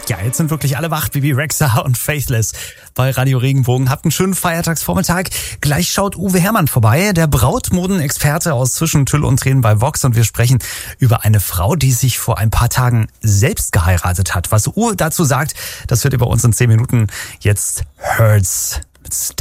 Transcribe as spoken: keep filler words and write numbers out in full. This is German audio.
Ja, jetzt sind wirklich alle wach. Bibi Rexha und Faithless bei Radio Regenbogen. Habt einen schönen Feiertagsvormittag. Gleich schaut Uwe Herrmann vorbei, der Brautmodenexperte aus Zwischen Tüll und Tränen bei Vox. Und wir sprechen über eine Frau, die sich vor ein paar Tagen selbst geheiratet hat. Was Uwe dazu sagt, das hört ihr bei uns in zehn Minuten. Jetzt Hurts mit